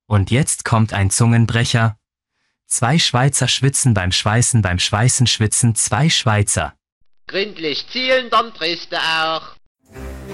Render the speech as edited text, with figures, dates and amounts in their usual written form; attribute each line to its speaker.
Speaker 1: Und jetzt kommt ein Zungenbrecher. 2 Schweizer schwitzen beim Schweißen schwitzen 2 Schweizer.
Speaker 2: Gründlich zielen, dann triffst du auch.